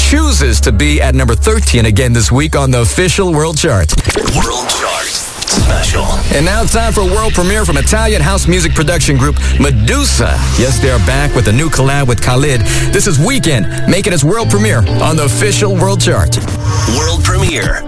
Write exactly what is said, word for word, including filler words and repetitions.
chooses to be at number thirteen again this week on the official world chart. World Chart Special. And now time for a world premiere from Italian house music production group Medusa. Yes, they're back with a new collab with Khalid. This is Weekend, making its world premiere on the official world chart. World premiere.